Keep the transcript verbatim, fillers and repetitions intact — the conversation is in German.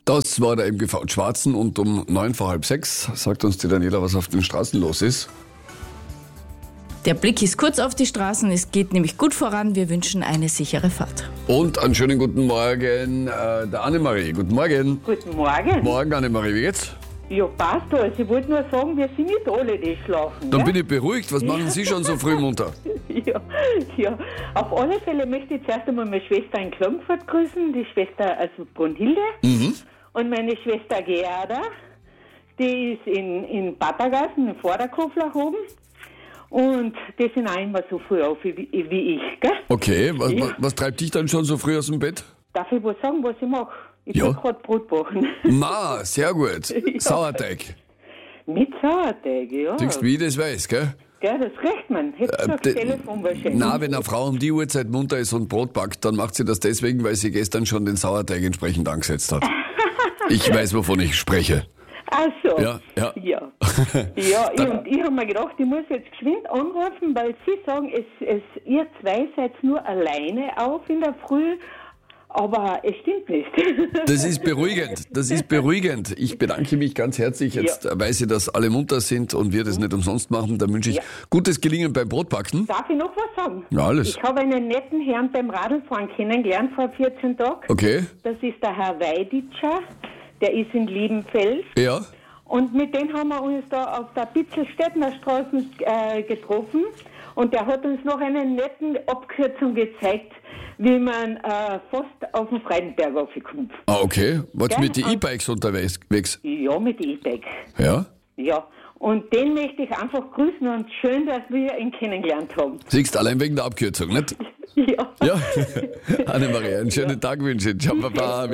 Das war der M G V Schwarzen und um neun vor halb sechs sagt uns die Daniela, was auf den Straßen los ist. Der Blick ist kurz auf die Straßen, es geht nämlich gut voran. Wir wünschen eine sichere Fahrt. Und einen schönen guten Morgen äh, der Annemarie. Guten Morgen. Guten Morgen. Morgen, Annemarie, wie geht's? Ja, passt alles. Ich wollte nur sagen, wir sind nicht alle, die schlafen. Dann ja? bin ich beruhigt. Was machen Sie schon so früh munter? Ja, ja. Auf alle Fälle möchte ich zuerst einmal meine Schwester in Klagenfurt grüßen, die Schwester, also Brunhilde. Mhm. Und meine Schwester Gerda, die ist in, in Pattergassen, in Vorderkoflach oben. Und die sind auch immer so früh auf wie, wie ich, gell? Okay, was, Ja. was, was treibt dich dann schon so früh aus dem Bett? Darf ich was sagen, was ich mache? Ich Ja. tue gerade Brot backen. Ma, sehr gut. Ja. Sauerteig. Mit Sauerteig, ja. Siehst wie ich das weiß, gell? Gell, das recht man. Hättest du Äh, das de- Telefon wahrscheinlich. Na, wenn eine Frau um die Uhrzeit munter ist und Brot backt, dann macht sie das deswegen, weil sie gestern schon den Sauerteig entsprechend angesetzt hat. Ich weiß, wovon ich spreche. Ach so. Ja, ja. Ja, ja ich, und ich habe mir gedacht, ich muss jetzt geschwind anrufen, weil Sie sagen, es, es, ihr zwei seid nur alleine auf in der Früh, aber es stimmt nicht. Das ist beruhigend, das ist beruhigend. Ich bedanke mich ganz herzlich. Jetzt weiß ich, dass alle munter sind und wir das nicht umsonst machen. Da wünsche ich Ja. gutes Gelingen beim Brotbacken. Darf ich noch was sagen? Ja, alles. Ich habe einen netten Herrn beim Radlfahren kennengelernt vor vierzehn Tagen. Okay, Das ist der Herr Weiditscher, der ist in Liebenfeld. ja. Und mit dem haben wir uns da auf der Bitzelstädtner Straße äh, getroffen. Und der hat uns noch eine nette Abkürzung gezeigt, wie man äh, fast auf den Freidenberg raufkommt. Ah, okay. Warst du Gell? mit den E-Bikes unterwegs? Ja, mit E-Bike. Ja? Ja. Und den möchte ich einfach grüßen und schön, dass wir ihn kennengelernt haben. Siehst allein wegen der Abkürzung, nicht? Ja. Ja. Annemarie, einen schönen Tag wünsche ich. Ciao, Papa.